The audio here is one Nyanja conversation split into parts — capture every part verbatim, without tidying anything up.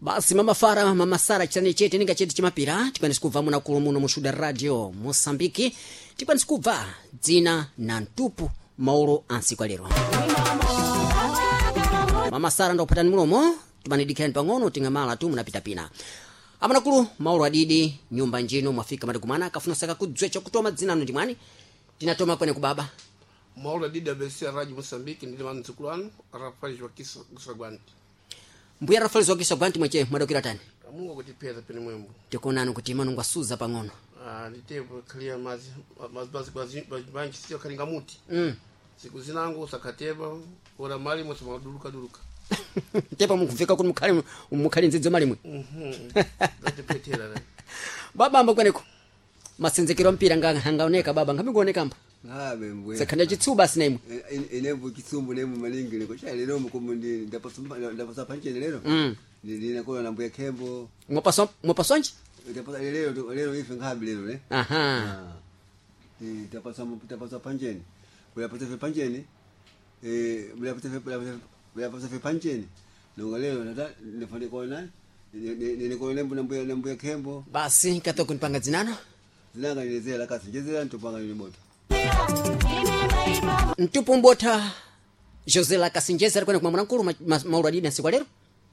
Basi mama Fara mama Sara chane chete ninga chete chimapira tipani sikuva muna kulo muno mushuda radio Mosambiki tipani sikuva dzina na ntupu mauro ansikwa lero mama Sara ndo patani mulomo tipani dikani pangono tingamala tu munapita pina amana kulu mauro adidi nyumba njino mwafika madikumana kafuna saka kudzwecha kutoma dzina no ndimwani tinatoma kwene kubaba mauro adidi abesi radio Mosambiki ndi manzukulano arafali wa kisa kusagwanti mbuya rafali wakisa gwanti mweche madokira tani Mungu kutipeza pene mwembo tikonano kuti manu ngwasuza pang'ono ah nditepo clear mazi mazi bazi banki sio kalinga muti mm siku zinangu sakateba ora mali mo samaduruka duruka tepa mukufika kuti mukhali mukhali nzidzo mali mwe mhm ndatipetera la baba amba kweneko masenzekero mpira nganga hangaoneka baba ngamikuoneka mpa ngabe mbwe sekhanda chitsuba sinemwe inemvu kitsumbu nemu malingire ko cha lero mukomundi ndapasumba ndapasa panchene lero mm ndine ko na mbuya kembo ngopaso ngopasoanje ndapasa lero lero ife ngabe lero ne aha eh ndapasa ndapasa panchene ndapasa panchene eh ndapasa ndapasa panchene ngo lero ndata ndifanye ko na nene ko lembu na mbuya mbuya kembo basi katoko nipanga dzinano zinanga nilezela kasi njezela ntopanga ni moto ntupu mbota Josela Kasinjeza kwene kwa mwankuru mauradini asikwa lero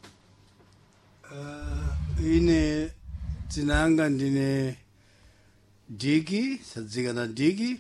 uh, ine tinanga ndine digi sadzika na digi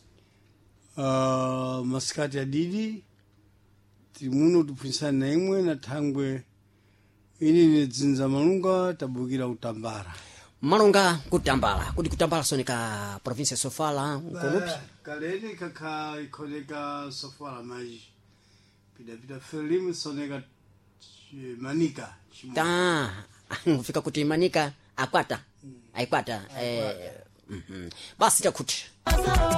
uh, maskati ya didi timuno tupwisana na imwe na thangwe ini ne dzinza malunga tabukira utambara malunga kutambala kuti kutambala sonika province Sofala ukolupi kaleni kaka ikoneka Sofala maji pida pida felimu soneka manika ta ufika kuti manika akwata aikwata eh mhm basi takuti